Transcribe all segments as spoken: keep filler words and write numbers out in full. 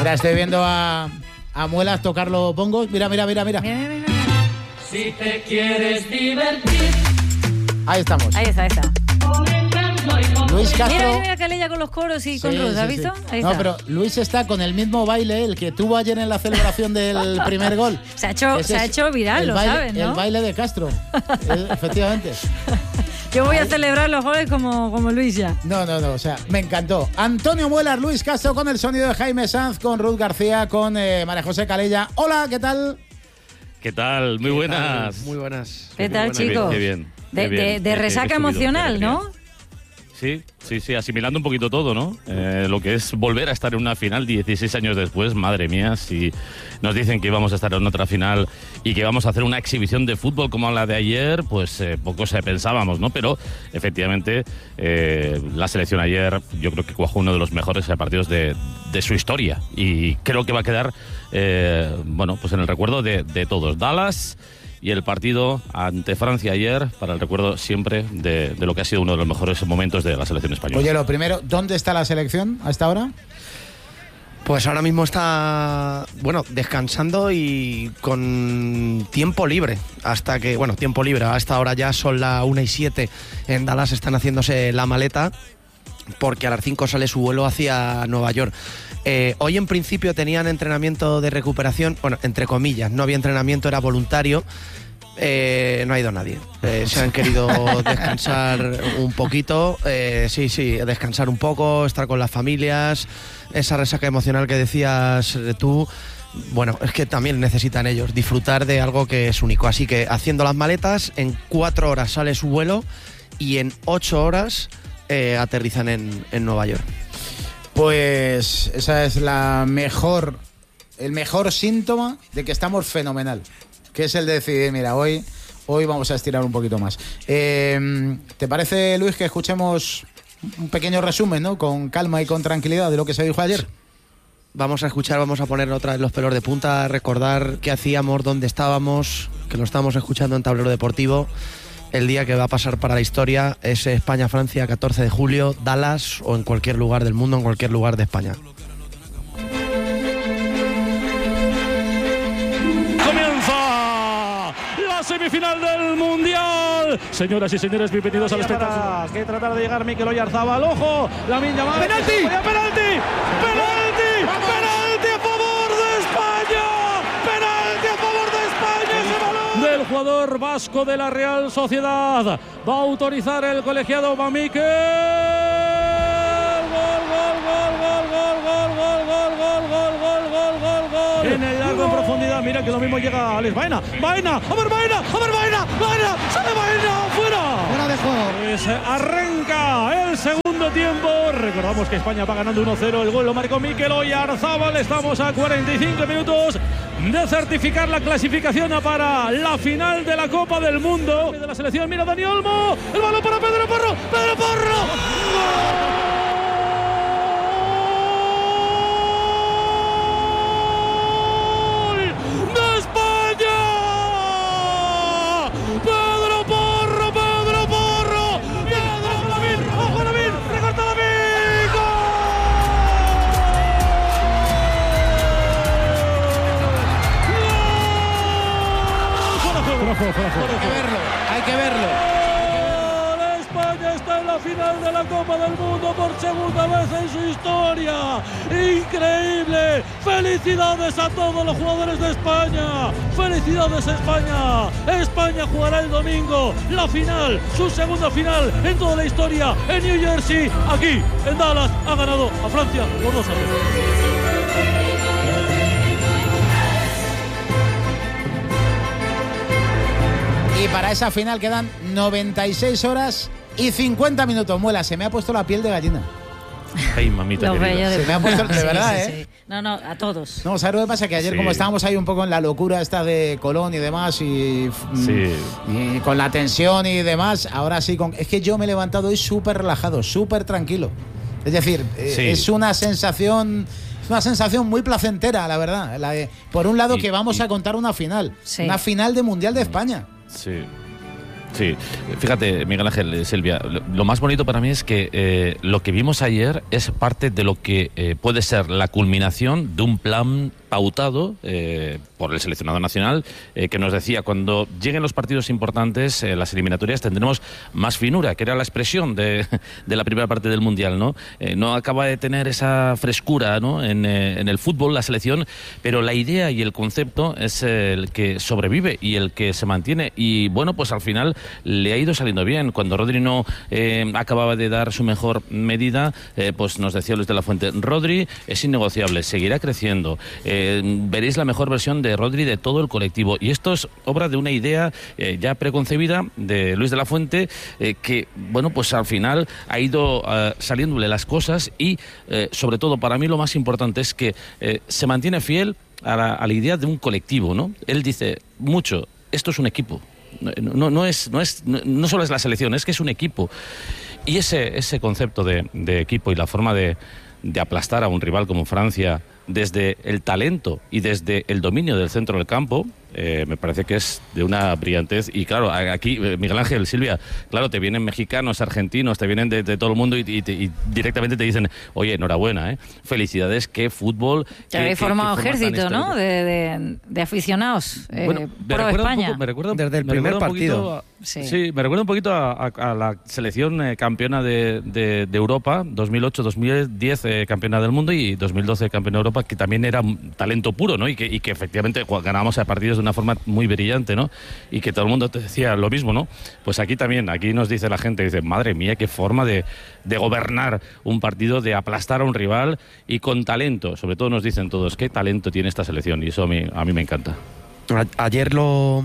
Mira, estoy viendo a, a Muelas tocar los bongos. Mira, mira, mira, mira. Mira, mira, mira. Si te quieres divertir. Ahí estamos. Ahí está, ahí está. Luis Castro. Mira, mira Calella con los coros y con Sí, Ruth, sí, ¿has sí. visto? Ahí no, está. pero Luis está con el mismo baile, el que tuvo ayer en la celebración del primer gol. Se ha hecho, Ese se ha es hecho viral, el lo baile, sabes, ¿no? El baile de Castro, eh, efectivamente. Yo voy a celebrar los goles como, como Luis ya. No, no, no, o sea, me encantó. Antonio Muelas, Luis Castro con el sonido de Jaime Sanz, con Ruth García, con eh, María José Calella. Hola, ¿qué tal? ¿Qué tal? Muy buenas. Muy buenas. ¿Qué tal, Muy bien, chicos? Qué bien. De, qué bien. de, de Qué- qué resaca subido, emocional, qué alegría. ¿no? Sí, sí, sí, asimilando un poquito todo, ¿no? Eh, lo que es volver a estar en una final dieciséis años después, madre mía, si nos dicen que íbamos a estar en otra final y que vamos a hacer una exhibición de fútbol como la de ayer, pues eh, poco se pensábamos, ¿no? Pero efectivamente eh, la selección ayer yo creo que cuajó uno de los mejores partidos de, de su historia y creo que va a quedar, eh, bueno, pues en el recuerdo de, de todos. Dallas y el partido ante Francia ayer, para el recuerdo siempre de, de lo que ha sido uno de los mejores momentos de la selección española. Oye, lo primero, ¿dónde está la selección a esta hora? Pues ahora mismo está, bueno, descansando y con tiempo libre. Hasta que, bueno, tiempo libre. A esta hora ya son las una y siete. En Dallas están haciéndose la maleta porque a las cinco sale su vuelo hacia Nueva York. Eh, hoy en principio tenían entrenamiento de recuperación, bueno, entre comillas, no había entrenamiento, era voluntario. Eh, no ha ido nadie. Eh, se han querido descansar un poquito, eh, sí, sí, descansar un poco, estar con las familias, esa resaca emocional que decías tú. Bueno, es que también necesitan ellos disfrutar de algo que es único. Así que haciendo las maletas, en cuatro horas sale su vuelo y en ocho horas eh, aterrizan en, en Nueva York. Pues esa es la mejor, el mejor síntoma de que estamos fenomenal, que es el de decidir, mira, hoy, hoy vamos a estirar un poquito más. Eh, ¿Te parece, Luis, que escuchemos un pequeño resumen, ¿no? Con calma y con tranquilidad de lo que se dijo ayer? Vamos a escuchar, vamos a poner otra vez los pelos de punta, recordar qué hacíamos, dónde estábamos, que lo estamos escuchando en Tablero Deportivo. El día que va a pasar para la historia es España-Francia, catorce de julio, Dallas o en cualquier lugar del mundo, en cualquier lugar de España. Comienza la semifinal del Mundial. Señoras y señores, bienvenidos al espectáculo. Que tratar de llegar Mikel Oyarzabal. Ojo, Lamine Yamal. ¡Penalti! ¡Penalti! ¡Penalti! ¡Penalti a favor de España! ¡Penalti a favor de España! ¡Ese balón del jugador vasco de la Real Sociedad! Va a autorizar el colegiado Mamikel. Gol, gol, gol, gol, gol, gol, gol, gol, gol, gol, gol, gol, gol, gol. En el largo en profundidad, mira que lo mismo llega Alex Baena. Baena, a ver Baena, a ver Baena, Baena, sale Baena, fuera. Fuera de juego. Pues arranca el segundo tiempo. Recordamos que España va ganando uno cero. El gol lo marcó Mikel Oyarzabal. Estamos a cuarenta y cinco minutos de certificar la clasificación para la final de la Copa del Mundo. De la selección, mira Dani Olmo. El balón para Pedro Porro. Pedro Porro. ¡Gol! Hay que verlo, hay que verlo. España está en la final de la Copa del Mundo por segunda vez en su historia. Increíble. Felicidades a todos los jugadores de España. Felicidades a España. España jugará el domingo la final, su segunda final en toda la historia en New Jersey. Aquí en Dallas ha ganado a Francia por dos a cero. Y para esa final quedan noventa y seis horas y cincuenta minutos. Muela, se me ha puesto la piel de gallina. Ay, mamita querida. Se me ha puesto, de Sí, verdad, sí, ¿eh? sí. No, no, a todos. No, ¿sabes lo que pasa? Que ayer, Sí. como estábamos ahí un poco en la locura esta de Colón y demás, y, Sí. y con la tensión y demás, ahora sí, con, es que yo me he levantado hoy súper relajado, súper tranquilo. Es decir, eh, Sí. es una sensación... Es una sensación muy placentera, la verdad. La de, por un lado, Y- que vamos y- a contar una final. Sí. Una final de Mundial de España. Sí. Sí, fíjate, Miguel Ángel, Silvia, lo más bonito para mí es que eh, lo que vimos ayer es parte de lo que eh, puede ser la culminación de un plan pautado eh, por el seleccionado nacional, eh, que nos decía, cuando lleguen los partidos importantes, eh, las eliminatorias, tendremos más finura, que era la expresión de, de la primera parte del Mundial, ¿no? Eh, no acaba de tener esa frescura, ¿no? en, eh, en el fútbol, la selección, pero la idea y el concepto es el que sobrevive y el que se mantiene, y bueno, pues al final le ha ido saliendo bien. Cuando Rodri no eh, acababa de dar su mejor medida, eh, pues nos decía Luis de la Fuente, Rodri es innegociable, seguirá creciendo, eh, veréis la mejor versión de Rodri de todo el colectivo, y esto es obra de una idea eh, ya preconcebida de Luis de la Fuente, eh, que bueno, pues al final ha ido uh, saliéndole las cosas, y eh, sobre todo para mí lo más importante es que eh, se mantiene fiel a la, a la idea de un colectivo, ¿no? Él dice mucho, esto es un equipo. No, no, es, no, es, no solo es la selección, es que es un equipo. Y ese, ese concepto de, de equipo y la forma de, de aplastar a un rival como Francia desde el talento y desde el dominio del centro del campo, eh, me parece que es de una brillantez. Y claro, aquí, Miguel Ángel, Silvia, claro, te vienen mexicanos, argentinos, te vienen de, de todo el mundo y, y, y directamente te dicen, oye, enhorabuena, ¿eh? Felicidades, qué fútbol. Ya habéis formado ejército, ¿no? De, de, de aficionados eh, bueno, pro España. Poco, me recuerda, desde el me primer recuerda partido. A, sí. sí, me recuerda un poquito a, a, a la selección eh, campeona de, de, de Europa, dos mil ocho dos mil diez eh, campeona del mundo y dos mil doce campeona de Europa, que también era talento puro, ¿no? Y que, y que efectivamente ganábamos a partidos de una forma muy brillante, ¿no? Y que todo el mundo te decía lo mismo, ¿no? Pues aquí también, aquí nos dice la gente, dice, madre mía, qué forma de, de gobernar un partido, de aplastar a un rival y con talento. Sobre todo nos dicen todos, qué talento tiene esta selección, y eso a mí, a mí me encanta. Ayer lo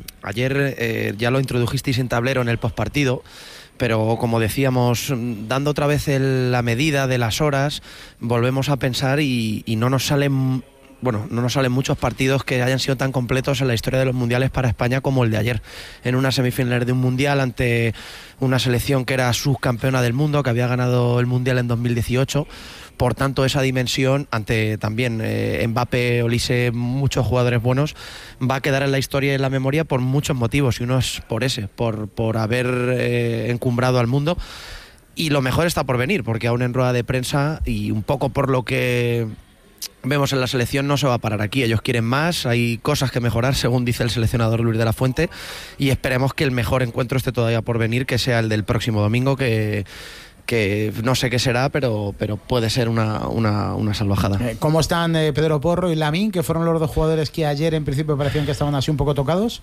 ayer eh, ya lo introdujisteis en tablero en el postpartido, pero como decíamos, dando otra vez el, la medida de las horas, volvemos a pensar y, y no nos salen bueno, no nos salen muchos partidos que hayan sido tan completos en la historia de los mundiales para España como el de ayer, en una semifinal de un mundial ante una selección que era subcampeona del mundo, que había ganado el mundial en dos mil dieciocho. Por tanto, esa dimensión, ante también eh, Mbappé, Olise, muchos jugadores buenos, va a quedar en la historia y en la memoria por muchos motivos, y uno es por ese, por, por haber eh, encumbrado al mundo. Y lo mejor está por venir, porque aún en rueda de prensa, y un poco por lo que vemos en la selección, no se va a parar aquí. Ellos quieren más, hay cosas que mejorar, según dice el seleccionador Luis de la Fuente, y esperemos que el mejor encuentro esté todavía por venir, que sea el del próximo domingo, que... que no sé qué será, pero, pero puede ser una, una, una salvajada. ¿Cómo están eh, Pedro Porro y Lamine, que fueron los dos jugadores que ayer en principio parecían que estaban así un poco tocados?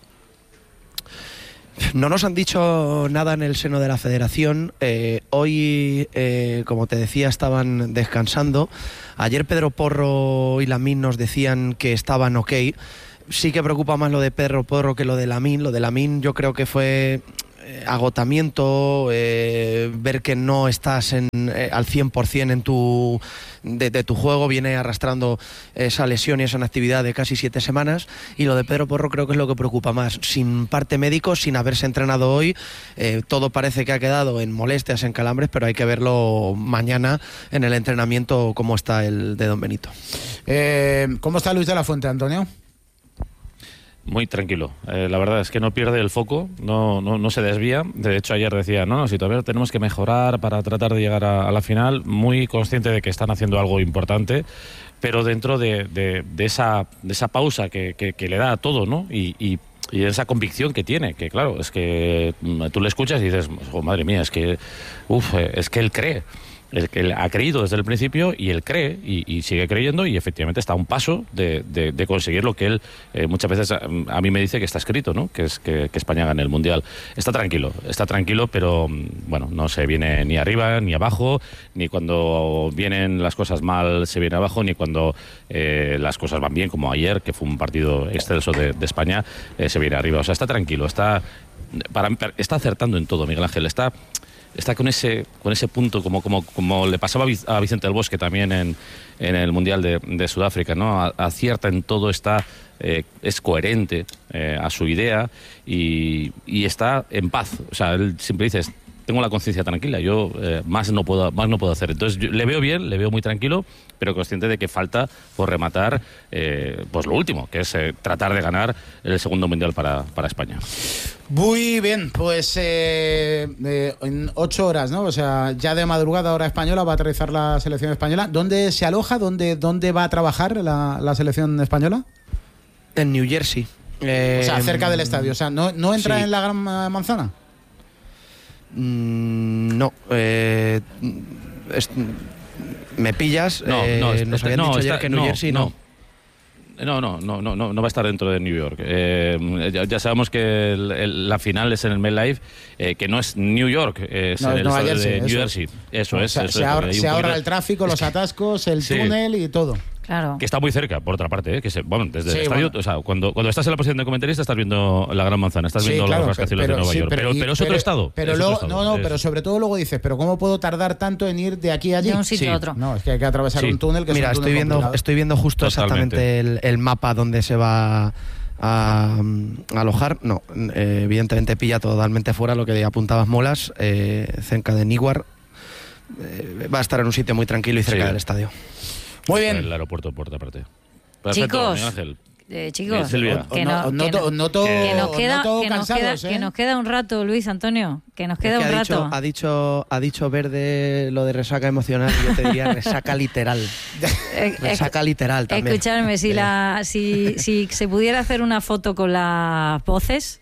No nos han dicho nada en el seno de la federación. Eh, hoy, eh, como te decía, estaban descansando. Ayer Pedro Porro y Lamine nos decían que estaban ok. Sí que preocupa más lo de Pedro Porro que lo de Lamine. Lo de Lamine yo creo que fue agotamiento, eh, ver que no estás en, eh, al cien por ciento en tu, de, de tu juego, viene arrastrando esa lesión y esa inactividad de casi siete semanas, y lo de Pedro Porro creo que es lo que preocupa más, sin parte médico, sin haberse entrenado hoy, eh, todo parece que ha quedado en molestias, en calambres, pero hay que verlo mañana en el entrenamiento cómo está el de Don Benito. Eh, ¿Cómo está Luis de la Fuente, Antonio? Muy tranquilo, eh, la verdad es que no pierde el foco, no, no, no se desvía. De hecho ayer decía, no, no, si todavía tenemos que mejorar para tratar de llegar a, a la final, muy consciente de que están haciendo algo importante, pero dentro de, de, de, esa, de esa pausa que, que, que le da a todo, ¿no? Y, y, y esa convicción que tiene, que claro, es que tú le escuchas y dices, oh, madre mía, es que, uf, es que él cree. El que él ha creído desde el principio y él cree y, y sigue creyendo, y efectivamente está a un paso de, de, de conseguir lo que él eh, muchas veces a, a mí me dice que está escrito, ¿no? Que es que, que España gane el Mundial. Está tranquilo, está tranquilo, pero bueno, no se viene ni arriba ni abajo, ni cuando vienen las cosas mal se viene abajo, ni cuando eh, las cosas van bien, como ayer, que fue un partido excelso de, de España, eh, se viene arriba. O sea, está tranquilo, está, para, está acertando en todo, Miguel Ángel, está... Está con ese con ese punto, como como como le pasaba a Vicente del Bosque también en, en el Mundial de, de Sudáfrica, ¿no? Acierta en todo, está eh, es coherente eh, a su idea y, y está en paz. O sea, él siempre dice, tengo la conciencia tranquila. Yo eh, más no puedo más no puedo hacer. Entonces yo, le veo bien, le veo muy tranquilo, pero consciente de que falta por rematar eh, pues lo último, que es eh, tratar de ganar el segundo mundial para, para España. Muy bien, pues eh, eh, en ocho horas, ¿no? O sea, ya de madrugada hora española va a aterrizar la selección española. ¿Dónde se aloja? ¿Dónde, dónde va a trabajar la, la selección española? En New Jersey. Eh, o sea, cerca del estadio. O sea, ¿no, no entra sí. en la Gran Manzana? Mm, no. Eh, es, me pillas. No, eh, no, nos está, habían no, dicho está, ayer que New no, Jersey no. no. No, no, no, no, no, no va a estar dentro de New York. Eh, ya, ya sabemos que el, el, la final es en el MetLife, eh, que no es New York, es no, en el Nueva estadio Jersey, de New eso. Jersey. Eso No, es. o sea, eso se es, ahorra, hay un se ahorra poquito- el tráfico, los atascos, el Sí. túnel y todo. Claro. Que está muy cerca, por otra parte, ¿eh? Que se, bueno, desde Sí, el estadio, bueno. o sea, cuando, cuando estás en la posición de comentarista estás viendo la Gran Manzana, estás Sí, viendo claro, los rascacielos pero- de Nueva sí, York, pero, y- pero es otro estado. Pero es luego, otro no, estado, no, es- pero sobre todo luego dices, pero ¿cómo puedo tardar tanto en ir de aquí a allí? De un sitio Sí. a otro. No, es que hay que atravesar Sí. un túnel que Mira, es un túnel estoy viendo, complicado. estoy viendo justo Totalmente. exactamente el, el mapa donde se va a, a alojar. No, eh, evidentemente pilla totalmente fuera lo que apuntabas Molas, eh, cerca de Newark. Eh, va a estar en un sitio muy tranquilo y cerca Sí. del estadio. Muy bien. El aeropuerto, por otra parte. Perfecto, Chicos, Miguel Ángel. eh, chicos, Bien, Silvia. que, no- Os que noto- no- os noto- que nos os queda, noto que nos queda, cansados, ¿eh? que nos queda un rato, Luis Antonio, que nos queda Es que un ha, rato. dicho, ha, dicho, ha dicho Verde lo de resaca emocional y yo te diría resaca literal. Eh, Resaca literal también. Escuchadme, si, la, si, si se pudiera hacer una foto con las voces,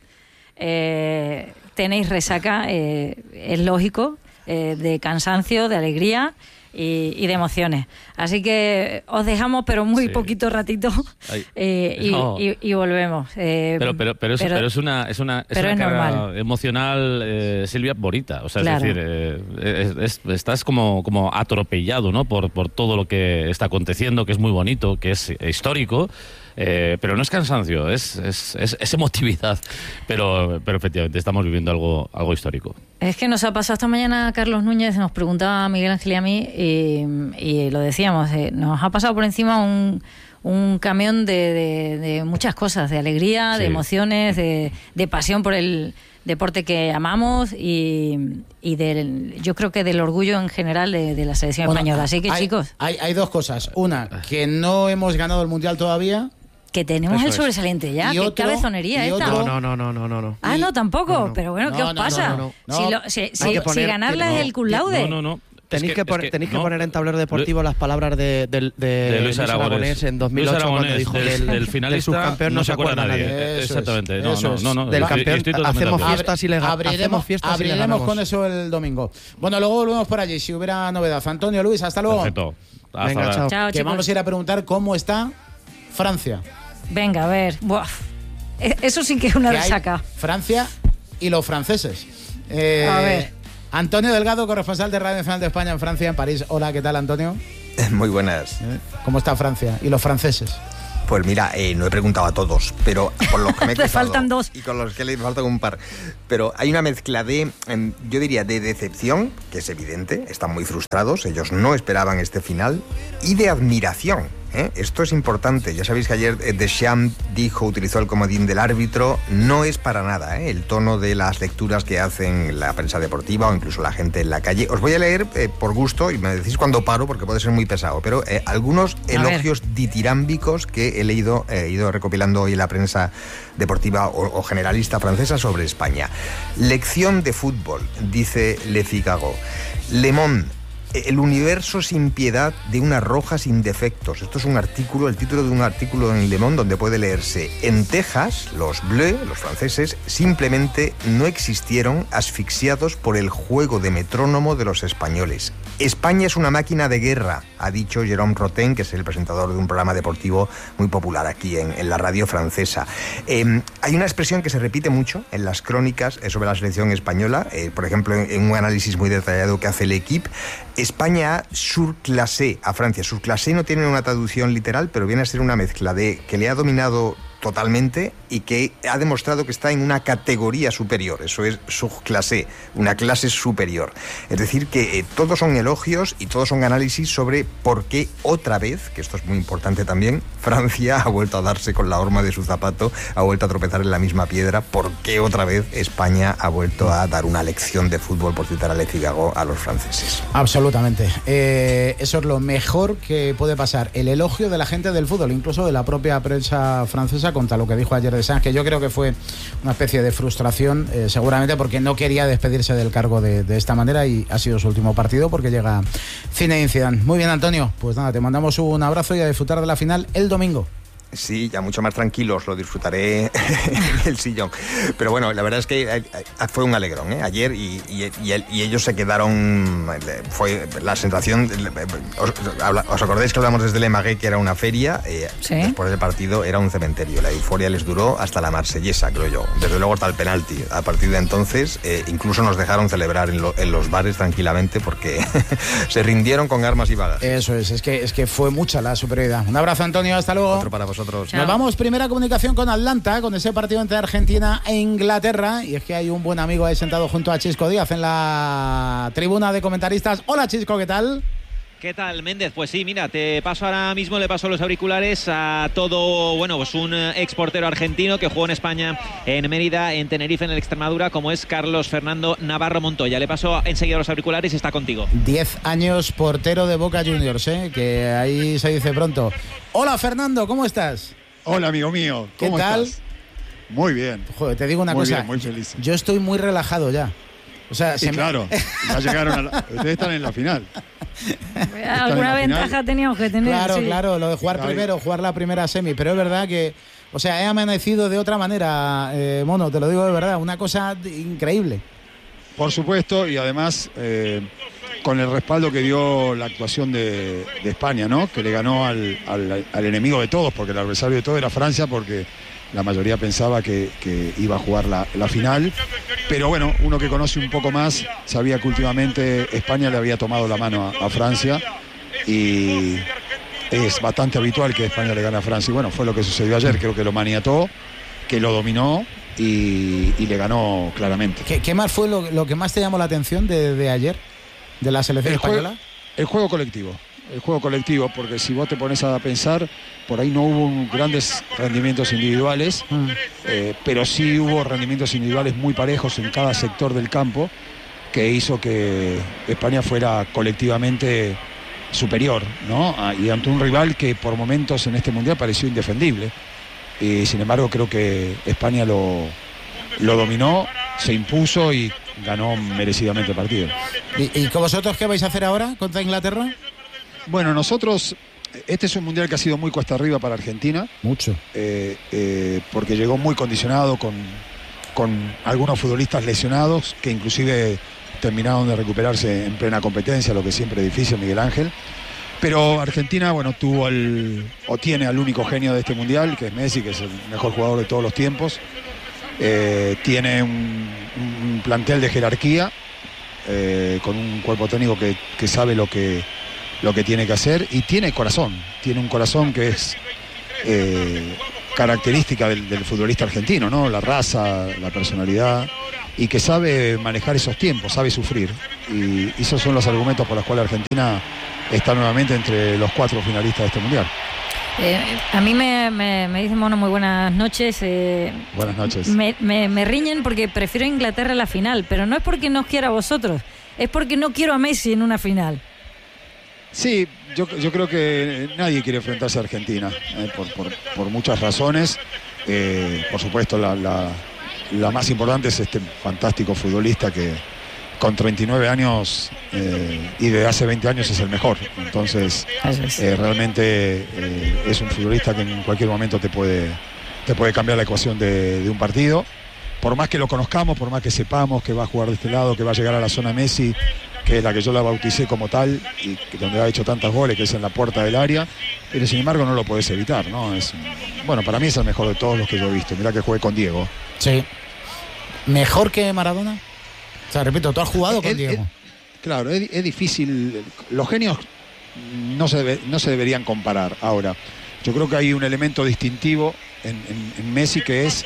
eh, tenéis resaca, eh, es lógico, eh, de cansancio, de alegría y, y de emociones. Así que os dejamos, pero muy Sí. poquito ratito, Ay, eh, y, no. y- y volvemos. Eh, Pero, pero, pero, es, pero- pero es una, es una, es pero una es carga normal. emocional, eh, Silvia, bonita. O sea, Claro. es decir, eh, es- es- estás como, como atropellado, ¿no? Por, por todo lo que está aconteciendo, que es muy bonito, que es histórico. Eh, pero no es cansancio, es, es, es, es emotividad. Pero, pero efectivamente estamos viviendo algo, algo histórico. Es que nos ha pasado esta mañana Carlos Núñez, nos preguntaba a Miguel Ángel y a mí, y, y lo decíamos, eh, nos ha pasado por encima un, un camión de, de- de muchas cosas, de alegría, de Sí. emociones, de, de pasión por el deporte que amamos y, y del, yo creo que del orgullo en general de, de la selección Bueno, española. Así que, hay, chicos, Hay, hay dos cosas. Una, que no hemos ganado el Mundial todavía. que tenemos Eso el es. sobresaliente ya, Y qué otro- cabezonería y esta. otro- No, no, no, no, no, no. Ah, y- no, tampoco, no, no. pero bueno, ¿qué No, os no, pasa? no, no, no. Si, No. lo- si- si- Hay que si poner- ganarla no, es el cum laude. No, no, no. Tenéis Es que, es poner, tenéis que no. poner en tablero deportivo las palabras de, de, de, De Luis Aragonés. en dos mil ocho Luis Aragonés, cuando dijo del, del, del finalista del subcampeón no, se acuerda nadie. Eh, Eso es, Exactamente. No, eso no, es. no, no. Del Estoy- campeón estoy totalmente hacemos de acuerdo. fiestas y le ga- abriremos, hacemos fiestas y le abriremos ganamos. con eso el domingo. Bueno, luego volvemos por allí, si hubiera novedad. Antonio, Luis, hasta luego. Perfecto. Hasta Venga, ahora. chao. Chao, Que chicos. vamos a ir a preguntar cómo está Francia. Venga, a ver. Buah. E- Eso sí que es una Que hay resaca. Francia y los franceses. Eh, A ver. Antonio Delgado, corresponsal de Radio Nacional de España en Francia, en París. Hola, ¿qué tal, Antonio? Muy buenas. ¿Cómo está Francia y los franceses? Pues mira, eh, no he preguntado a todos, pero por los que me he Te cruzado faltan dos. y con los que le faltan un par. Pero hay una mezcla de, em, yo diría, de decepción, que es evidente, están muy frustrados, ellos no esperaban este final, y de admiración. ¿eh? Esto es importante. Ya sabéis que ayer eh, Deschamps dijo, utilizó el comodín del árbitro. No es para nada ¿eh? el tono de las lecturas que hacen la prensa deportiva o incluso la gente en la calle. Os voy a leer eh, por gusto y me decís cuando paro porque puede ser muy pesado, pero eh, algunos A elogios ditirámbicos que he leído, he ido recopilando hoy en la prensa deportiva o, o generalista francesa sobre España. Lección de fútbol, dice Le Figaro. Le Monde. El universo sin piedad de una roja sin defectos. Esto es un artículo, el título de un artículo en Le Monde donde puede leerse: en Texas, los Bleus, los franceses, simplemente no existieron, asfixiados por el juego de metrónomo de los españoles. España es una máquina de guerra, ha dicho Jérôme Rotten, que es el presentador de un programa deportivo muy popular aquí en, en la radio francesa. Eh, hay una expresión que se repite mucho en las crónicas sobre la selección española, eh, por ejemplo, en, en un análisis muy detallado que hace l'Equipe. España ha surclassé a Francia. Surclassé no tiene una traducción literal, pero viene a ser una mezcla de que le ha dominado totalmente y que ha demostrado que está en una categoría superior, eso es subclase, una clase superior. Es decir, que eh, todos son elogios y todos son análisis sobre por qué otra vez, que esto es muy importante también, Francia ha vuelto a darse con la horma de su zapato, ha vuelto a tropezar en la misma piedra, por qué otra vez España ha vuelto a dar una lección de fútbol, por citar a Lezigago, a los franceses. Absolutamente. Eh, eso es lo mejor que puede pasar, el elogio de la gente del fútbol, incluso de la propia prensa francesa, contra lo que dijo ayer de Sanz, que yo creo que fue una especie de frustración, eh, seguramente porque no quería despedirse del cargo de, de esta manera, y ha sido su último partido porque llega Zinedine Zidane. Muy bien, Antonio, pues nada, te mandamos un abrazo y a disfrutar de la final el domingo. Sí, ya mucho más tranquilos, lo disfrutaré en el sillón. Pero bueno, la verdad es que fue un alegrón, ¿eh? Ayer y, y, y, y ellos se quedaron, fue la sensación, os, os acordáis que hablamos desde Le Magué que era una feria, eh, ¿sí? Después del partido era un cementerio, la euforia les duró hasta la marsellesa, creo yo, desde luego hasta el penalti. A partir de entonces eh, incluso nos dejaron celebrar en, lo, en los bares tranquilamente porque se rindieron con armas y balas. Eso es, es que, es que fue mucha la superioridad. Un abrazo, Antonio, hasta luego. Otro para vosotros. Chao. Nos vamos, primera comunicación con Atlanta, con ese partido entre Argentina e Inglaterra, y es que hay un buen amigo ahí sentado junto a Chisco Díaz en la tribuna de comentaristas. Hola, Chisco, ¿qué tal? ¿Qué tal, Méndez? Pues sí, mira, te paso ahora mismo, le paso los auriculares a todo, bueno, pues un exportero argentino que jugó en España, en Mérida, en Tenerife, en el Extremadura, como es Carlos Fernando Navarro Montoya. Le paso enseguida los auriculares y está contigo. Diez años portero de Boca Juniors, ¿eh? Que ahí se dice pronto. Hola, Fernando, ¿cómo estás? Hola, amigo mío, ¿cómo ¿Qué tal? estás? Muy bien. Joder, te digo una muy cosa, bien, muy feliz. Yo estoy muy relajado ya. O sea, sí, se claro, me... ya llegaron a la... Ustedes están en la final. Alguna ventaja final. Teníamos que tener. Claro, sí. claro, lo de jugar Ay. primero, jugar la primera semi, pero es verdad que, o sea, he amanecido de otra manera, eh, Mono, te lo digo de verdad, una cosa increíble. Por supuesto, y además eh, con el respaldo que dio la actuación de, de España, ¿no? Que le ganó al, al, al enemigo de todos, porque el adversario de todos era Francia, porque la mayoría pensaba que, que iba a jugar la, la final. Pero bueno, uno que conoce un poco más sabía que últimamente España le había tomado la mano a, a Francia, y es bastante habitual que España le gane a Francia. Y bueno, fue lo que sucedió ayer, creo que lo maniató, que lo dominó y, y le ganó claramente. ¿Qué, qué más fue lo, lo que más te llamó la atención de, de ayer, de la selección el española? Juego, el juego colectivo. El juego colectivo, porque si vos te pones a pensar, por ahí no hubo grandes rendimientos individuales, mm. eh, pero sí hubo rendimientos individuales muy parejos en cada sector del campo, que hizo que España fuera colectivamente superior, ¿no? Ah, y ante un rival que por momentos en este mundial pareció indefendible. Y sin embargo creo que España lo, lo dominó, se impuso y ganó merecidamente el partido. ¿Y, y con vosotros qué vais a hacer ahora contra Inglaterra? Bueno, nosotros, este es un mundial que ha sido muy cuesta arriba para Argentina. Mucho. Eh, eh, porque llegó muy condicionado con, con algunos futbolistas lesionados, que inclusive terminaron de recuperarse en plena competencia, lo que siempre es difícil, Miguel Ángel. Pero Argentina, bueno, tuvo el, o tiene al único genio de este mundial, que es Messi, que es el mejor jugador de todos los tiempos. Eh, tiene un, un plantel de jerarquía, eh, con un cuerpo técnico que, que sabe lo que... lo que tiene que hacer, y tiene corazón, tiene un corazón que es eh, característica del, del futbolista argentino, ¿no? La raza, la personalidad, y que sabe manejar esos tiempos, sabe sufrir, y esos son los argumentos por los cuales Argentina está nuevamente entre los cuatro finalistas de este mundial. Eh, a mí me, me, me dicen, Mono, muy buenas noches. Eh, buenas noches. Me, me, me riñen porque prefiero a Inglaterra en la final, pero no es porque no quiera a vosotros, es porque no quiero a Messi en una final. Sí, yo, yo creo que nadie quiere enfrentarse a Argentina, eh, por, por, por muchas razones. Eh, por supuesto, la, la, la más importante es este fantástico futbolista que con treinta y nueve años eh, y de hace veinte años es el mejor. Entonces, eh, realmente eh, es un futbolista que en cualquier momento te puede, te puede cambiar la ecuación de, de un partido. Por más que lo conozcamos, por más que sepamos que va a jugar de este lado, que va a llegar a la zona Messi, que es la que yo la bauticé como tal, y donde ha hecho tantos goles, que es en la puerta del área, pero sin embargo no lo podés evitar, ¿no? Es, bueno, para mí es el mejor de todos los que yo he visto. Mirá que jugué con Diego. Sí. ¿Mejor que Maradona? O sea, repito, tú has jugado con es, Diego. Es, claro, es, es difícil. Los genios no se, debe, no se deberían comparar. Ahora, Yo creo que hay un elemento distintivo en, en, en Messi que es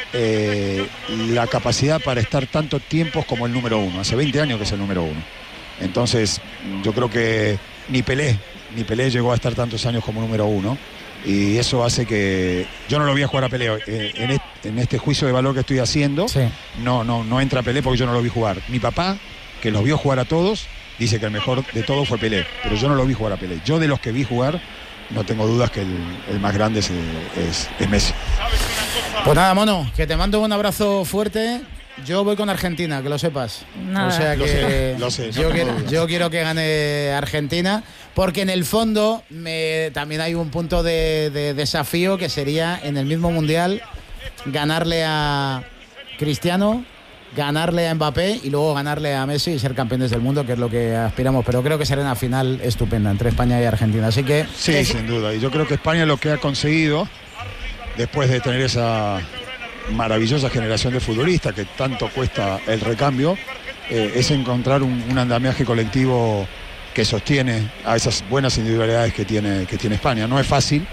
eh, la capacidad para estar tanto tiempo como el número uno. Hace veinte años que es el número uno. Entonces, yo creo que ni Pelé, ni Pelé llegó a estar tantos años como número uno. Y eso hace que... Yo no lo vi a jugar a Pelé. Eh, en, este, en este juicio de valor que estoy haciendo, sí. no, no, no entra Pelé porque yo no lo vi jugar. Mi papá, que los vio jugar a todos, dice que el mejor de todos fue Pelé. Pero yo no lo vi jugar a Pelé. Yo de los que vi jugar, no tengo dudas que el, el más grande es, es, es Messi. Pues nada, mono, que te mando un abrazo fuerte. Yo voy con Argentina, que lo sepas. Nada. O sea que lo sé, lo sé, yo, quiero, yo quiero que gane Argentina, porque en el fondo me, también hay un punto de, de desafío que sería en el mismo Mundial ganarle a Cristiano, ganarle a Mbappé y luego ganarle a Messi y ser campeones del mundo, que es lo que aspiramos. Pero creo que será una final estupenda entre España y Argentina. Así que sí, es... sin duda. Y yo creo que España lo que ha conseguido, después de tener esa maravillosa generación de futbolistas que tanto cuesta el recambio, eh, es encontrar un, un andamiaje colectivo que sostiene a esas buenas individualidades que tiene, que tiene España. No es fácil,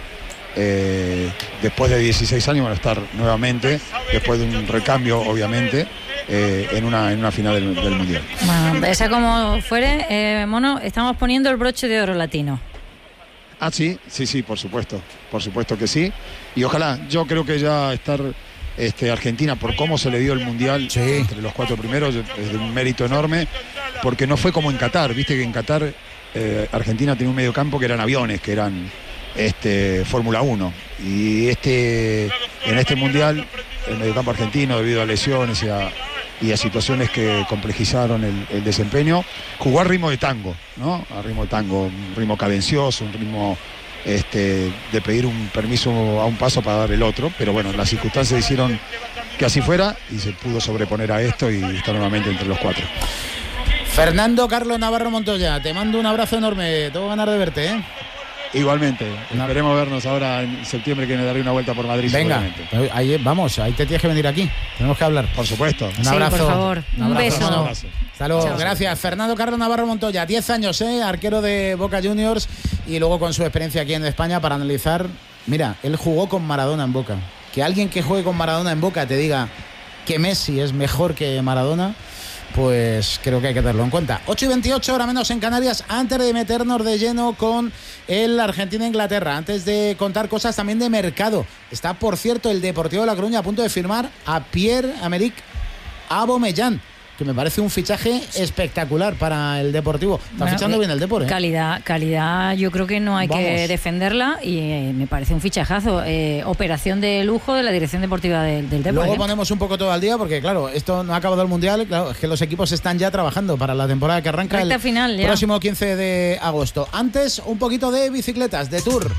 eh, después de dieciséis años van a estar nuevamente, después de un recambio obviamente, eh, en, una, en una final del, del Mundial. Bueno, esa como fuere, eh, mono, estamos poniendo el broche de oro latino. Ah, sí, sí, sí, por supuesto, por supuesto que sí. Y ojalá, yo creo que ya estar... Este, Argentina, por cómo se le dio el Mundial, sí, entre los cuatro primeros, es de un mérito enorme, porque no fue como en Qatar. Viste que en Qatar eh, Argentina tenía un mediocampo que eran aviones, que eran este, Fórmula uno, y este, en este Mundial el mediocampo argentino, debido a lesiones y a, y a situaciones que complejizaron el, el desempeño, jugó a ritmo de tango, ¿no? A ritmo de tango, un ritmo cadencioso, un ritmo Este, de pedir un permiso a un paso para dar el otro, pero bueno, las circunstancias hicieron que así fuera y se pudo sobreponer a esto y está nuevamente entre los cuatro. Fernando Carlos Navarro Montoya, te mando un abrazo enorme, tengo ganas de verte, ¿eh? Igualmente, no. Esperemos vernos ahora en septiembre, que me daré una vuelta por Madrid. Venga, ahí vamos, ahí te tienes que venir aquí, tenemos que hablar. Por supuesto. Un abrazo. Sí, por favor, un, un abrazo. beso. Un abrazo. Hasta luego, Chao. Gracias. Fernando Carlos Navarro Montoya, diez años, ¿eh? Arquero de Boca Juniors, y luego con su experiencia aquí en España para analizar. Mira, él jugó con Maradona en Boca. Que alguien que juegue con Maradona en Boca te diga que Messi es mejor que Maradona, pues creo que hay que tenerlo en cuenta. ocho y veintiocho, hora menos en Canarias. Antes de meternos de lleno con el Argentina-Inglaterra, antes de contar cosas también de mercado, está, por cierto, el Deportivo de La Coruña a punto de firmar a Pierre-Emerick Aubameyang, que me parece un fichaje espectacular para el Deportivo. Está bueno, fichando eh, bien el Depor, ¿eh? Calidad, calidad, yo creo que no hay Vamos. que defenderla, y eh, me parece un fichajazo. Eh, operación de lujo de la dirección deportiva del, del Depor. Luego ¿eh? ponemos un poco todo al día, porque claro, esto no ha acabado el Mundial, claro, es que los equipos están ya trabajando para la temporada que arranca Recta el final, ya. próximo quince de agosto. Antes, un poquito de bicicletas, de Tour.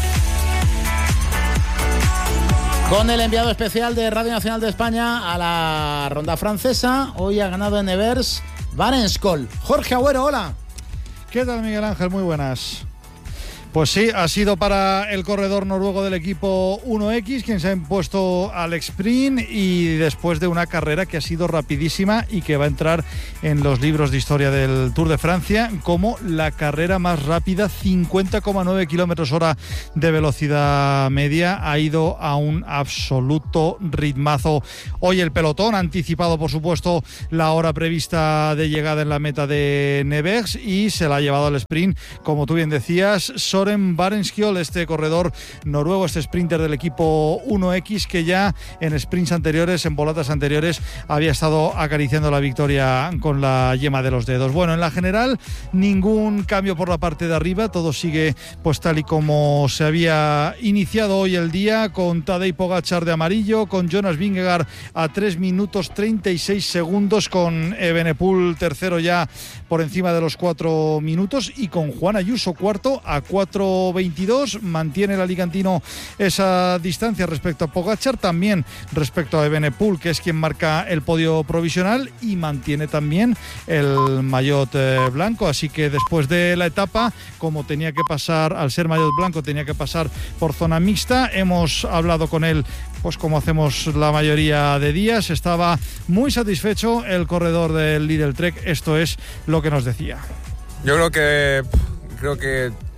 Con el enviado especial de Radio Nacional de España a la ronda francesa, hoy ha ganado en Nevers Van Enschol. Jorge Agüero, hola. ¿Qué tal, Miguel Ángel? Muy buenas. Pues sí, ha sido para el corredor noruego del equipo uno equis quien se ha impuesto al sprint, y después de una carrera que ha sido rapidísima y que va a entrar en los libros de historia del Tour de Francia como la carrera más rápida, cincuenta coma nueve kilómetros hora de velocidad media. Ha ido a un absoluto ritmazo. Hoy el pelotón ha anticipado, por supuesto, la hora prevista de llegada en la meta de Nevers, y se la ha llevado al sprint, como tú bien decías, Søren Barenskjold, este corredor noruego, este sprinter del equipo uno equis, que ya en sprints anteriores, en volatas anteriores, había estado acariciando la victoria con la yema de los dedos. Bueno, en la general, ningún cambio por la parte de arriba, todo sigue pues tal y como se había iniciado hoy el día, con Tadej Pogačar de amarillo, con Jonas Vingegaard a tres minutos treinta y seis segundos, con Evenepoel tercero ya por encima de los cuatro minutos, y con Juan Ayuso cuarto a cuatro veintidós. Mantiene el alicantino esa distancia respecto a Pogačar, también respecto a Evenepoel, que es quien marca el podio provisional, y mantiene también el maillot eh, blanco. Así que después de la etapa, como tenía que pasar, al ser maillot blanco, tenía que pasar por zona mixta. Hemos hablado con él, pues como hacemos la mayoría de días. Estaba muy satisfecho el corredor del Lidl Trek. Esto es lo que nos decía. Yo creo que creo que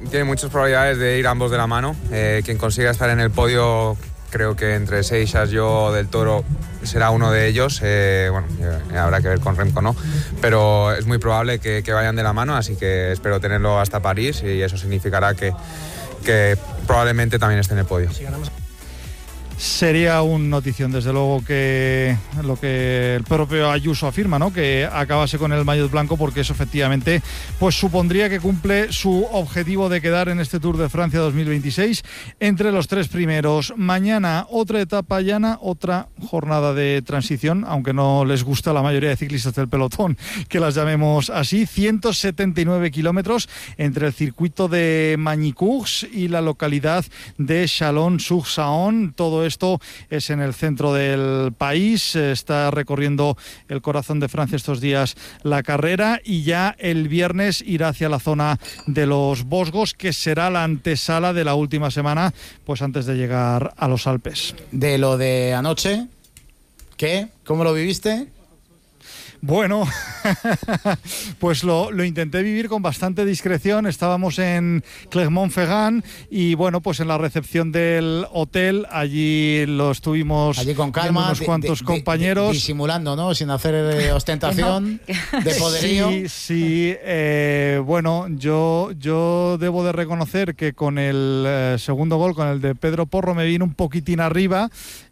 tienen muchas probabilidades de ir ambos de la mano. Eh, quien consiga estar en el podio, creo que entre Seixas, yo, Del Toro, será uno de ellos. Eh, bueno, eh, habrá que ver con Remco, ¿no? Pero es muy probable que, que vayan de la mano, así que espero tenerlo hasta París y eso significará que, que probablemente también esté en el podio. Sería un notición, desde luego, que lo que el propio Ayuso afirma, ¿no? Que acabase con el maillot blanco, porque eso efectivamente pues supondría que cumple su objetivo de quedar en este Tour de Francia dos mil veintiséis entre los tres primeros. Mañana otra etapa llana, otra jornada de transición, aunque no les gusta a la mayoría de ciclistas del pelotón que las llamemos así. ciento setenta y nueve kilómetros entre el circuito de Magny-Cours y la localidad de Chalon-sur-Saône. Todo esto es en el centro del país. Está recorriendo el corazón de Francia estos días la carrera, y ya el viernes irá hacia la zona de los Vosgos, que será la antesala de la última semana, pues antes de llegar a los Alpes. De lo de anoche, ¿qué? ¿Cómo lo viviste? Bueno, pues lo, lo intenté vivir con bastante discreción. Estábamos en Clermont-Ferrand y bueno, pues en la recepción del hotel, allí lo estuvimos allí con calma, unos cuantos de, de, compañeros. De, disimulando, ¿no? Sin hacer eh, ostentación, de poderío. Sí, sí. Eh, bueno, yo, yo debo de reconocer que con el eh, segundo gol, con el de Pedro Porro, me vino un poquitín arriba.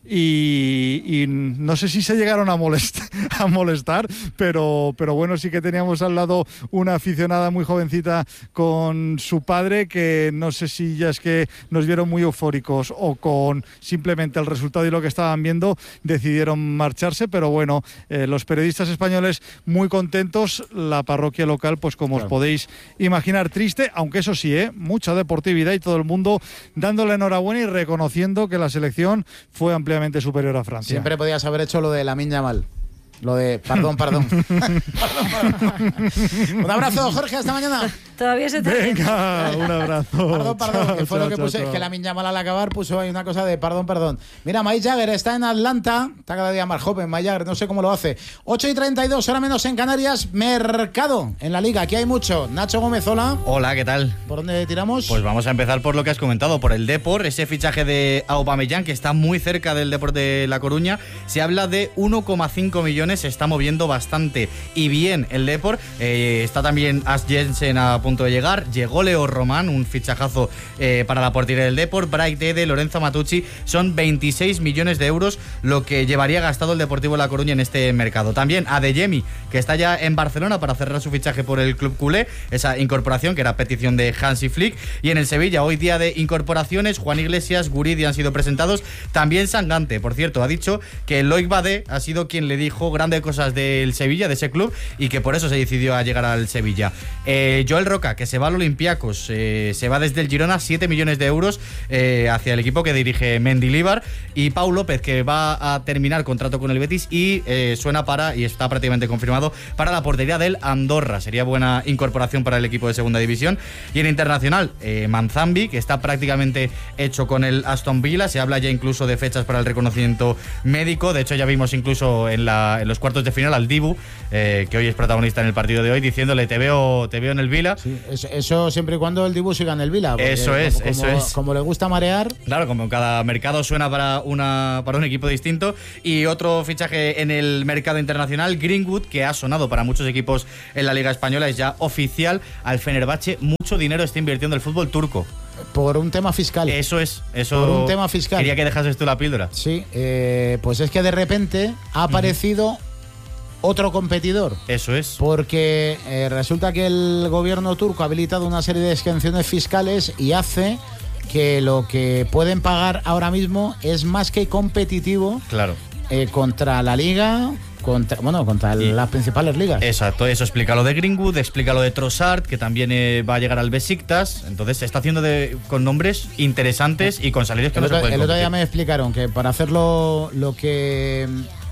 Y, y no sé si se llegaron a molestar, a molestar pero, pero bueno, sí que teníamos al lado una aficionada muy jovencita con su padre, que no sé si ya es que nos vieron muy eufóricos o con simplemente el resultado y lo que estaban viendo decidieron marcharse, pero bueno, eh, los periodistas españoles muy contentos, la parroquia local, pues como claro. os podéis imaginar, triste, aunque eso sí, ¿eh? mucha deportividad y todo el mundo dándole enhorabuena y reconociendo que la selección fue ampliamente superior a Francia. Siempre podías haber hecho lo de Lamine Yamal. Lo de perdón, perdón. perdón, perdón. Un abrazo, Jorge, hasta mañana. Todavía se te... Venga, un abrazo. Perdón, perdón, chao, que fue chao, lo que chao, puse. chao. Es que Lamine Yamal al acabar puso ahí una cosa de perdón, perdón. Mira, Mike Jagger está en Atlanta. Está cada día más joven, Mike Jagger, no sé cómo lo hace. ocho y treinta y dos, hora menos en Canarias. Mercado en la Liga, aquí hay mucho. Nacho Gómez, hola. Hola, ¿qué tal? ¿Por dónde tiramos? Pues vamos a empezar por lo que has comentado, por el Depor, ese fichaje de Aubameyang, que está muy cerca del Depor de La Coruña. Se habla de uno coma cinco millones, se está moviendo bastante y bien el Depor. Eh, está también As Jensen a punto de llegar. Llegó Leo Román, un fichajazo eh, para la portería del Depor. Bright Dede, Lorenzo Matucci. Son veintiséis millones de euros lo que llevaría gastado el Deportivo La Coruña en este mercado. También Adeyemi, que está ya en Barcelona para cerrar su fichaje por el club culé. Esa incorporación que era petición de Hansi Flick. Y en el Sevilla, hoy día de incorporaciones, Juan Iglesias, Guridi han sido presentados. También Sangante, por cierto, ha dicho que Loic Badé ha sido quien le dijo grandes cosas del Sevilla, de ese club, y que por eso se decidió a llegar al Sevilla. Eh, Joel Roca, que se va al Olympiacos, eh, se va desde el Girona, siete millones de euros eh, hacia el equipo que dirige Mendilibar. Y Pau López, que va a terminar contrato con el Betis y eh, suena para, y está prácticamente confirmado, para la portería del Andorra. Sería buena incorporación para el equipo de segunda división. Y en internacional, eh, Manzambi, que está prácticamente hecho con el Aston Villa. Se habla ya incluso de fechas para el reconocimiento médico. De hecho, ya vimos incluso en, la, en los cuartos de final al Dibu, eh, que hoy es protagonista en el partido de hoy, diciéndole te veo, te veo en el Vila. Sí, eso, eso siempre y cuando el Dibu siga en el Vila. Eso es, como, eso como, es. Como le gusta marear. Claro, como cada mercado suena para, una, para un equipo distinto. Y otro fichaje en el mercado internacional, Greenwood, que ha sonado para muchos equipos en la Liga Española, es ya oficial. Al Fenerbahce mucho dinero está invirtiendo el fútbol turco. Por un tema fiscal. Eso es, eso. Por un tema fiscal. Quería que dejases tú la píldora. Sí, eh, pues es que de repente ha aparecido uh-huh. otro competidor. Eso es. Porque eh, resulta que el gobierno turco ha habilitado una serie de exenciones fiscales y hace que lo que pueden pagar ahora mismo es más que competitivo. Claro. Eh, contra la Liga, contra, bueno, contra y, las principales ligas. Exacto, eso explica lo de Greenwood, explica lo de Trossard, que también eh, va a llegar al Besiktas. Entonces se está haciendo de, con nombres interesantes y con salarios que el no otro, se pueden El otro competir. día me explicaron que para hacerlo lo que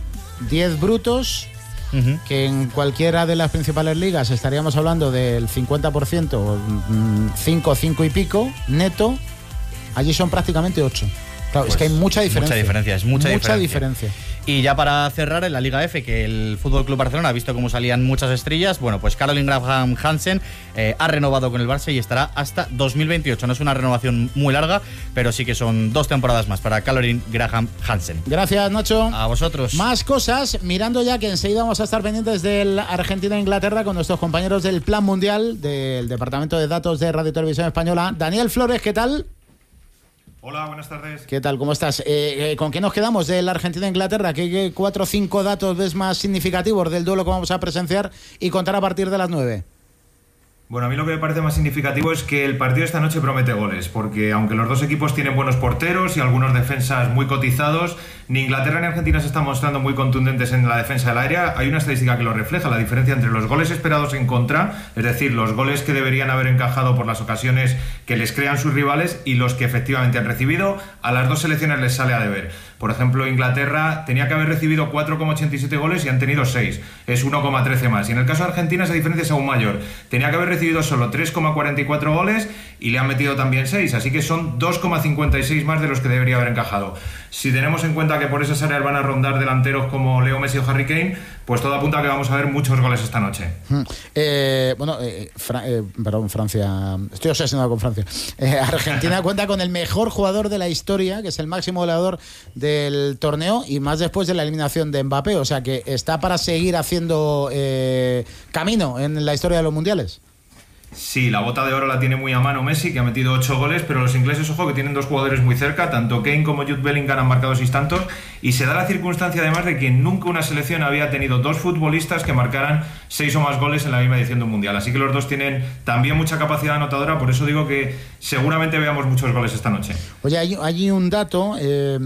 diez brutos, uh-huh. que en cualquiera de las principales ligas estaríamos hablando del cincuenta por ciento, cinco, cinco y pico, neto, allí son prácticamente ocho. Claro, Pues es que hay mucha diferencia. Mucha diferencia, es mucha, mucha diferencia. diferencia. Y ya para cerrar, en la Liga F, que el F C Barcelona ha visto cómo salían muchas estrellas, bueno, pues Caroline Graham Hansen eh, ha renovado con el Barça y estará hasta dos mil veintiocho. No es una renovación muy larga, pero sí que son dos temporadas más para Caroline Graham Hansen. Gracias, Nacho. A vosotros. Más cosas, mirando ya que enseguida vamos a estar pendientes del Argentina-Inglaterra con nuestros compañeros del Plan Mundial del Departamento de Datos de Radio y Televisión Española. Daniel Flores, ¿qué tal? Hola, buenas tardes. ¿Qué tal? ¿Cómo estás? Eh, eh, ¿Con qué nos quedamos del Argentina-Inglaterra? ¿Qué, ¿Qué cuatro o cinco datos ves más significativos del duelo que vamos a presenciar y contar a partir de las nueve? Bueno, a mí lo que me parece más significativo es que el partido esta noche promete goles, porque aunque los dos equipos tienen buenos porteros y algunos defensas muy cotizados, ni Inglaterra ni Argentina se están mostrando muy contundentes en la defensa del área. Hay una estadística que lo refleja, la diferencia entre los goles esperados en contra, es decir, los goles que deberían haber encajado por las ocasiones que les crean sus rivales y los que efectivamente han recibido, a las dos selecciones les sale a deber. Por ejemplo, Inglaterra tenía que haber recibido cuatro coma ochenta y siete goles y han tenido seis, es uno coma trece más. Y en el caso de Argentina esa diferencia es aún mayor, tenía que haber recibido solo tres coma cuarenta y cuatro goles y le han metido también seis, así que son dos coma cincuenta y seis más de los que debería haber encajado. Si tenemos en cuenta que por esas áreas van a rondar delanteros como Leo Messi o Harry Kane, pues todo apunta a que vamos a ver muchos goles esta noche. Eh, bueno, eh, Fra- eh, perdón, Francia, estoy obsesionado con Francia. Eh, Argentina cuenta con el mejor jugador de la historia, que es el máximo goleador del torneo y más después de la eliminación de Mbappé, o sea que está para seguir haciendo eh, camino en la historia de los mundiales. Sí, la bota de oro la tiene muy a mano Messi, que ha metido ocho goles, pero los ingleses, ojo, que tienen dos jugadores muy cerca, tanto Kane como Jude Bellingham han marcado seis tantos, y se da la circunstancia además de que nunca una selección había tenido dos futbolistas que marcaran seis o más goles en la misma edición de un mundial, así que los dos tienen también mucha capacidad anotadora, por eso digo que seguramente veamos muchos goles esta noche. Oye, hay, hay un dato... Eh,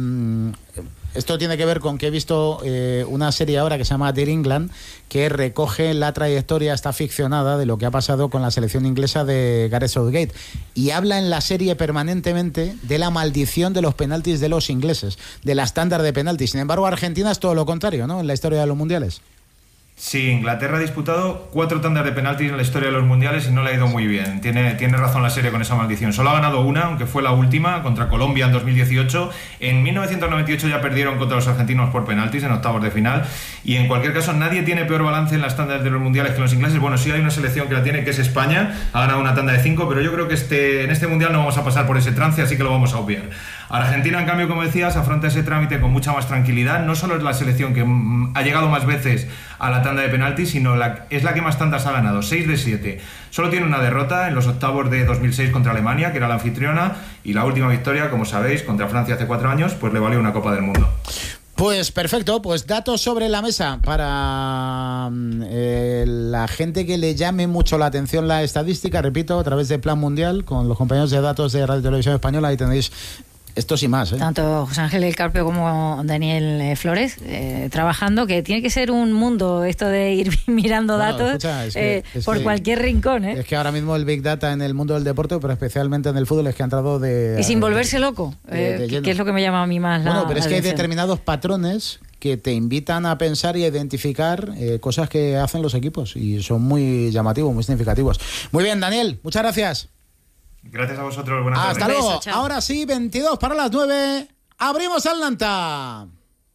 Esto tiene que ver con que he visto eh, una serie ahora que se llama Dear England, que recoge la trayectoria, está ficcionada, de lo que ha pasado con la selección inglesa de Gareth Southgate. Y habla en la serie permanentemente de la maldición de los penaltis de los ingleses, de la estándar de penaltis. Sin embargo, Argentina es todo lo contrario, ¿no?, en la historia de los mundiales. Sí, Inglaterra ha disputado cuatro tandas de penaltis en la historia de los mundiales y no le ha ido muy bien. Tiene, tiene razón la serie con esa maldición. Solo ha ganado una, aunque fue la última, contra Colombia en dos mil dieciocho. En mil novecientos noventa y ocho ya perdieron contra los argentinos por penaltis en octavos de final. Y en cualquier caso, nadie tiene peor balance en las tandas de los mundiales que los ingleses. Bueno, sí hay una selección que la tiene, que es España. Ha ganado una tanda de cinco, pero yo creo que este, en este mundial no vamos a pasar por ese trance, así que lo vamos a obviar. Argentina, en cambio, como decías, afronta ese trámite con mucha más tranquilidad. No solo es la selección que mm, ha llegado más veces a la tanda de penaltis, sino la, es la que más tandas ha ganado, seis de siete. Solo tiene una derrota en los octavos de dos mil seis contra Alemania, que era la anfitriona, y la última victoria, como sabéis, contra Francia hace cuatro años, pues le valió una Copa del Mundo. Pues perfecto, pues datos sobre la mesa para eh, la gente que le llame mucho la atención la estadística, repito, a través de Plan Mundial, con los compañeros de datos de Radio y Televisión Española, ahí tenéis estos y más, ¿eh? Tanto José Ángel del Carpio como Daniel eh, Flores eh, trabajando, que tiene que ser un mundo esto de ir mirando Bueno, datos escucha, es que- eh, es por que- cualquier rincón, ¿eh? Es que ahora mismo el Big Data en el mundo del deporte, pero especialmente en el fútbol, es que ha entrado de... Y sin volverse loco, de- eh, de lleno. que es lo que me llama a mí más la Bueno, pero es la que hay atención. determinados patrones que te invitan a pensar y a identificar eh, cosas que hacen los equipos y son muy llamativos, muy significativos. Muy bien, Daniel, muchas gracias. Gracias a vosotros, buenas tardes. Hasta luego. Ahora sí, veintidós para las nueve. Abrimos Atlanta.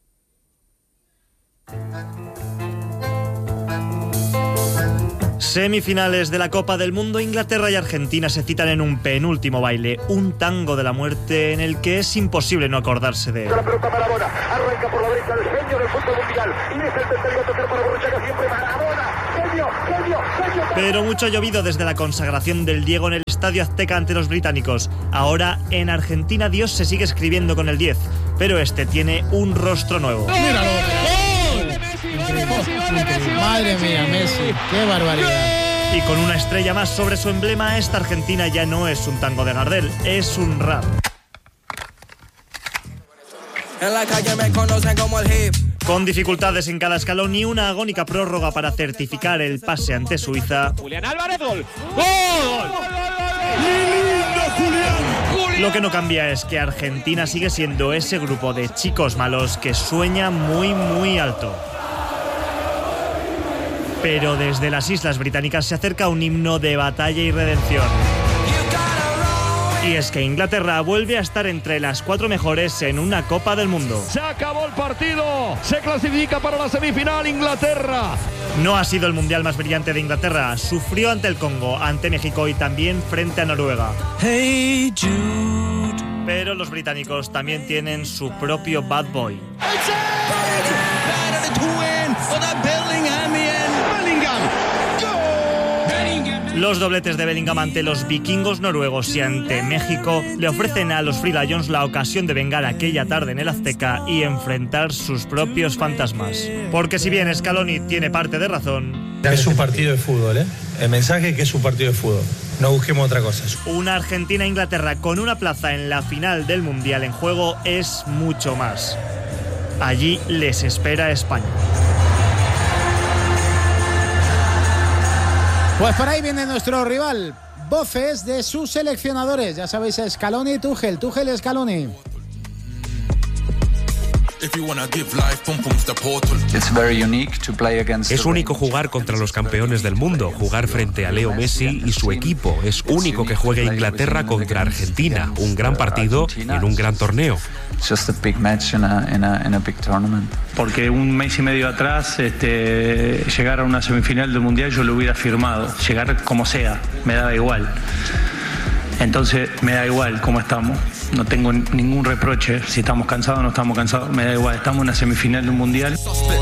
Semifinales de la Copa del Mundo, Inglaterra y Argentina se citan en un penúltimo baile, un tango de la muerte en el que es imposible no acordarse de él. La pelota Maradona, arranca por la derecha el genio del fútbol mundial y es el tercero a tocar para Borruchaga, siempre Maradona, genio, genio, genio. Pero mucho ha llovido desde la consagración del Diego en el Estadio Azteca ante los británicos. Ahora en Argentina Dios se sigue escribiendo con el diez, pero este tiene un rostro nuevo. Míralo. Madre mía, Messi, qué barbaridad. Y con una estrella más sobre su emblema, esta Argentina ya no es un tango de Gardel, es un rap. En la calle me conocen como el hip. Con dificultades en cada escalón y una agónica prórroga para certificar el pase ante Suiza. Julián Álvarez, gol. ¡Gol! Lo que no cambia es que Argentina sigue siendo ese grupo de chicos malos que sueña muy muy alto. Pero desde las Islas Británicas se acerca un himno de batalla y redención. Y es que Inglaterra vuelve a estar entre las cuatro mejores en una Copa del Mundo. Se acabó el partido, se clasifica para la semifinal Inglaterra. No ha sido el mundial más brillante de Inglaterra. Sufrió ante el Congo, ante México y también frente a Noruega. Hey Jude. Pero los británicos también tienen su propio bad boy. Los dobletes de Bellingham ante los vikingos noruegos y ante México le ofrecen a los Free Lions la ocasión de vengar aquella tarde en el Azteca y enfrentar sus propios fantasmas. Porque si bien Scaloni tiene parte de razón... Es un partido de fútbol, ¿eh? El mensaje es que es un partido de fútbol. No busquemos otra cosa. Una Argentina-Inglaterra con una plaza en la final del Mundial en juego es mucho más. Allí les espera España. Pues por ahí viene nuestro rival. Voces de sus seleccionadores. Ya sabéis, Scaloni y Tuchel. Tuchel y Scaloni. Es único jugar contra los campeones del mundo, jugar frente a Leo Messi y su equipo. Es único que juegue Inglaterra contra Argentina, un gran partido en un gran torneo. Porque un mes y medio atrás, este, llegar a una semifinal del Mundial yo lo hubiera firmado, llegar como sea, me daba igual. Entonces me da igual cómo estamos, no tengo ningún reproche, si estamos cansados o no estamos cansados, me da igual, estamos en una semifinal de un mundial.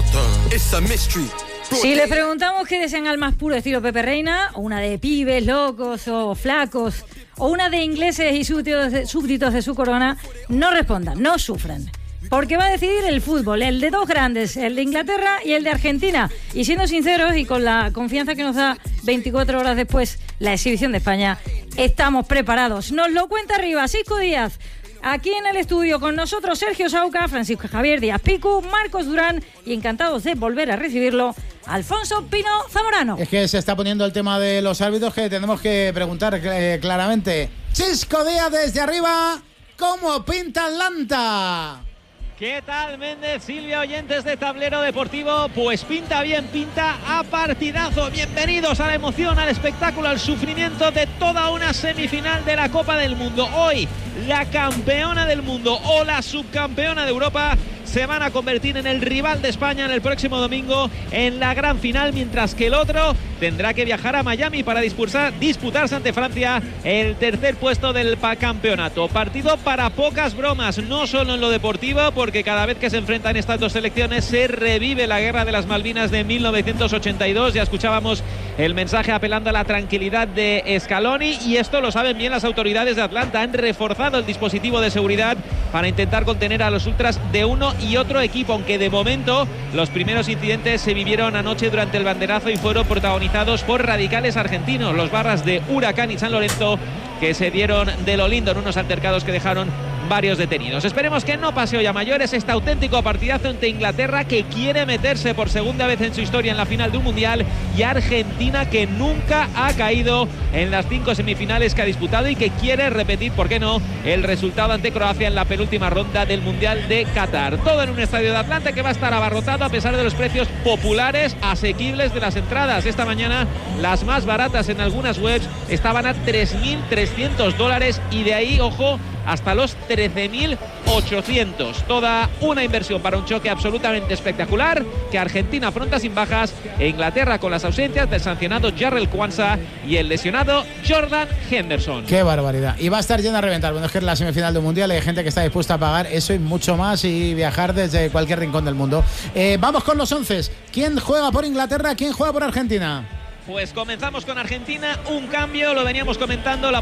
Si le preguntamos qué desean al más puro estilo Pepe Reina, o una de pibes, locos o flacos, o una de ingleses y súbditos de, súbditos de su corona, no respondan, no sufran. Porque va a decidir el fútbol, el de dos grandes, el de Inglaterra y el de Argentina. Y siendo sinceros y con la confianza que nos da veinticuatro horas después la exhibición de España, estamos preparados. Nos lo cuenta arriba Cisco Díaz. Aquí en el estudio con nosotros Sergio Sauca, Francisco Javier Díaz Picu, Marcos Durán y encantados de volver a recibirlo, Alfonso Pino Zamorano. Es que se está poniendo el tema de los árbitros que tenemos que preguntar eh, claramente. Cisco Díaz desde arriba, ¿cómo pinta Atlanta? ¿Qué tal, Méndez, Silvia, oyentes de Tablero Deportivo? Pues pinta bien, pinta a partidazo. Bienvenidos a la emoción, al espectáculo, al sufrimiento de toda una semifinal de la Copa del Mundo. Hoy, la campeona del mundo o la subcampeona de Europa se van a convertir en el rival de España en el próximo domingo en la gran final, mientras que el otro tendrá que viajar a Miami para disputar, disputarse ante Francia el tercer puesto del campeonato. Partido para pocas bromas, no solo en lo deportivo, porque cada vez que se enfrentan estas dos selecciones se revive la guerra de las Malvinas de mil novecientos ochenta y dos. Ya escuchábamos el mensaje apelando a la tranquilidad de Scaloni, y esto lo saben bien las autoridades de Atlanta. Han reforzado el dispositivo de seguridad para intentar contener a los ultras de uno y otro equipo, aunque de momento los primeros incidentes se vivieron anoche durante el banderazo y fueron protagonizados por radicales argentinos, los barras de Huracán y San Lorenzo, que se dieron de lo lindo en unos altercados que dejaron varios detenidos. Esperemos que no pase hoy a mayores este auténtico partidazo entre Inglaterra, que quiere meterse por segunda vez en su historia en la final de un mundial, y Argentina, que nunca ha caído en las cinco semifinales que ha disputado y que quiere repetir, ¿por qué no?, el resultado ante Croacia en la penúltima ronda del mundial de Qatar. Todo en un estadio de Atlanta que va a estar abarrotado a pesar de los precios populares, asequibles de las entradas. Esta mañana las más baratas en algunas webs estaban a tres mil trescientos dólares y de ahí, ojo, hasta los trece mil ochocientos. Toda una inversión para un choque absolutamente espectacular que Argentina afronta sin bajas e Inglaterra con las ausencias del sancionado Jarrell Kwanzaa y el lesionado Jordan Henderson. ¡Qué barbaridad! Y va a estar llena a reventar. Bueno, es que es la semifinal del Mundial, hay gente que está dispuesta a pagar eso y mucho más y viajar desde cualquier rincón del mundo. Eh, vamos con los once. ¿Quién juega por Inglaterra? ¿Quién juega por Argentina? Pues comenzamos con Argentina, un cambio, lo veníamos comentando. La